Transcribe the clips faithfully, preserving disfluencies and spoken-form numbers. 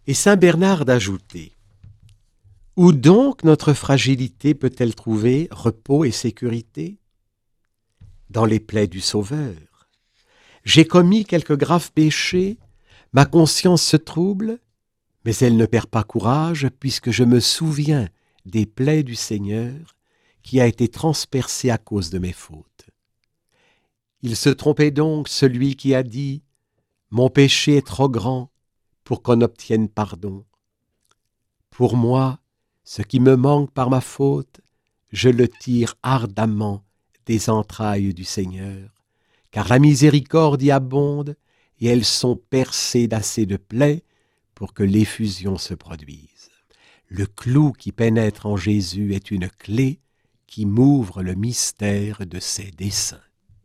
Et saint Bernard d'ajouter: où donc notre fragilité peut-elle trouver repos et sécurité? Dans les plaies du Sauveur. J'ai commis quelques graves péchés, ma conscience se trouble, mais elle ne perd pas courage, puisque je me souviens des plaies du Seigneur, qui a été transpercé à cause de mes fautes. Il se trompait donc celui qui a dit: mon péché est trop grand pour qu'on obtienne pardon. Pour moi, ce qui me manque par ma faute, je le tire ardemment des entrailles du Seigneur, car la miséricorde y abonde, et elles sont percées d'assez de plaies pour que l'effusion se produise. Le clou qui pénètre en Jésus est une clé qui m'ouvre le mystère de ses desseins.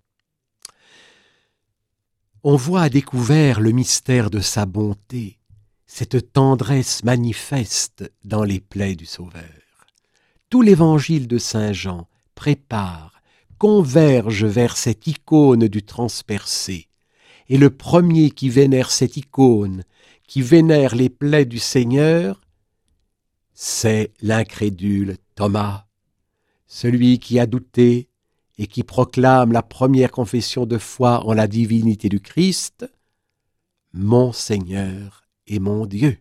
On voit à découvert le mystère de sa bonté, cette tendresse manifeste dans les plaies du Sauveur. Tout l'évangile de saint Jean prépare, converge vers cette icône du transpercé. Et le premier qui vénère cette icône, qui vénère les plaies du Seigneur, c'est l'incrédule Thomas, celui qui a douté et qui proclame la première confession de foi en la divinité du Christ: mon Seigneur et mon Dieu.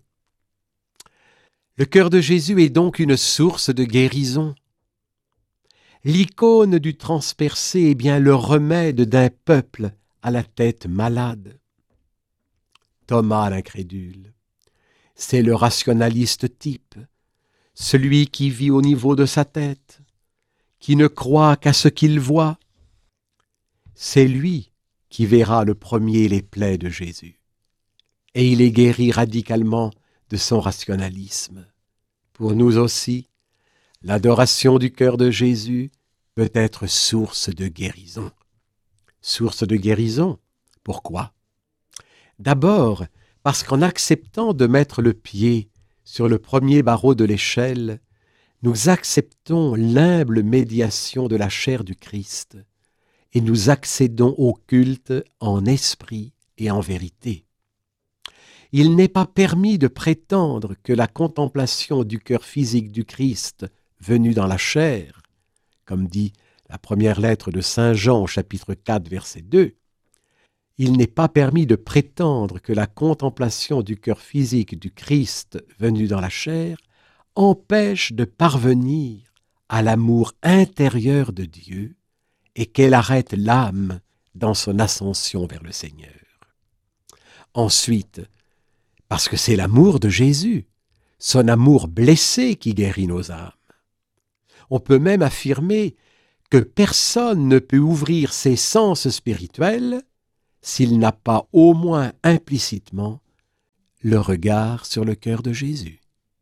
Le cœur de Jésus est donc une source de guérison. L'icône du transpercé est bien le remède d'un peuple à la tête malade. Thomas l'incrédule, c'est le rationaliste type, celui qui vit au niveau de sa tête, qui ne croit qu'à ce qu'il voit. C'est lui qui verra le premier les plaies de Jésus. Et il est guéri radicalement de son rationalisme. Pour nous aussi, l'adoration du cœur de Jésus peut être source de guérison. Source de guérison, pourquoi? D'abord, parce qu'en acceptant de mettre le pied sur le premier barreau de l'échelle, nous acceptons l'humble médiation de la chair du Christ et nous accédons au culte en esprit et en vérité. Il n'est pas permis de prétendre que la contemplation du cœur physique du Christ venu dans la chair, comme dit la première lettre de saint Jean au chapitre quatre, verset deux, il n'est pas permis de prétendre que la contemplation du cœur physique du Christ venu dans la chair empêche de parvenir à l'amour intérieur de Dieu et qu'elle arrête l'âme dans son ascension vers le Seigneur. Ensuite, parce que c'est l'amour de Jésus, son amour blessé qui guérit nos âmes. On peut même affirmer que personne ne peut ouvrir ses sens spirituels s'il n'a pas au moins implicitement le regard sur le cœur de Jésus.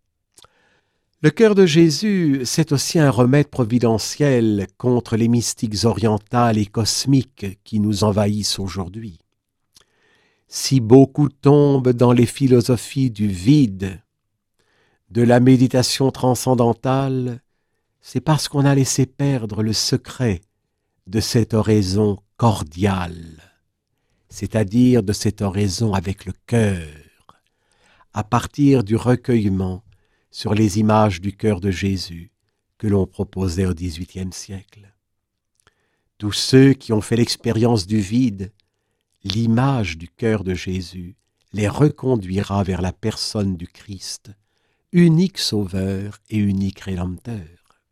Le cœur de Jésus, c'est aussi un remède providentiel contre les mystiques orientales et cosmiques qui nous envahissent aujourd'hui. Si beaucoup tombent dans les philosophies du vide, de la méditation transcendantale, c'est parce qu'on a laissé perdre le secret de cette oraison cordiale, c'est-à-dire de cette oraison avec le cœur, à partir du recueillement sur les images du cœur de Jésus que l'on proposait au dix-huitième siècle. Tous ceux qui ont fait l'expérience du vide, l'image du cœur de Jésus les reconduira vers la personne du Christ, unique sauveur et unique rédempteur.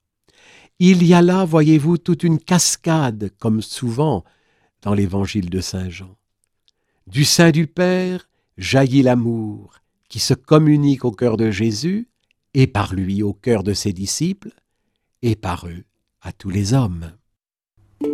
Il y a là, voyez-vous, toute une cascade, comme souvent dans l'évangile de saint Jean. Du sein du Père jaillit l'amour qui se communique au cœur de Jésus et par lui au cœur de ses disciples et par eux à tous les hommes.